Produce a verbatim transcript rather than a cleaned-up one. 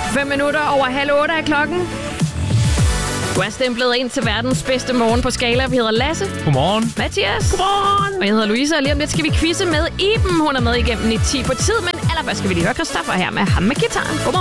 Fem minutter over halv otte er klokken. Du er stemplet ind til verdens bedste morgen på skala. Vi hedder Lasse. Godmorgen. Mathias. Godmorgen. Og jeg hedder Louise, og lige om lidt skal vi quizze med Iben. Hun er med igennem i ti på tid, men allerførst skal vi lige høre Christoffer her med ham med gitaren. Godmorgen.